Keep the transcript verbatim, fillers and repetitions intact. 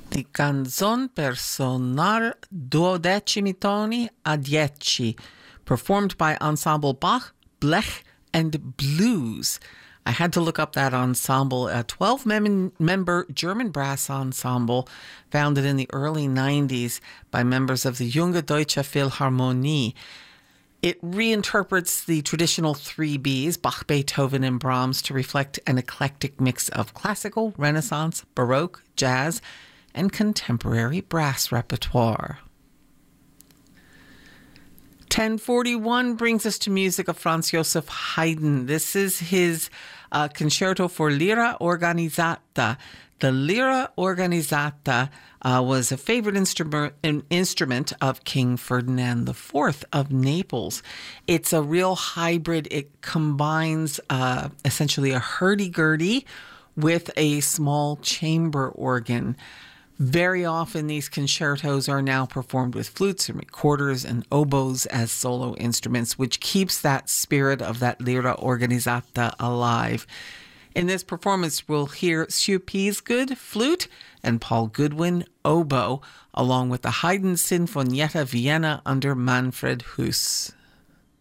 The Canzon per sonar duodecimi toni a dieci, performed by Ensemble Bach, Blech, and Blues. I had to look up that ensemble, a twelve-member German brass ensemble founded in the early nineties by members of the Junge Deutsche Philharmonie. It reinterprets the traditional three Bs, Bach, Beethoven, and Brahms, to reflect an eclectic mix of classical, Renaissance, Baroque, jazz, and contemporary brass repertoire. ten forty-one brings us to music of Franz Joseph Haydn. This is his uh, concerto for Lira Organizzata. The Lira Organizzata uh, was a favorite instrument, an instrument of King Ferdinand the Fourth of Naples. It's a real hybrid. It combines uh, essentially a hurdy-gurdy with a small chamber organ. Very often these concertos are now performed with flutes and recorders and oboes as solo instruments, which keeps that spirit of that Lira Organizzata alive. In this performance, we'll hear Sue Peasgood, flute, and Paul Goodwin, oboe, along with the Haydn Sinfonietta Vienna under Manfred Huss.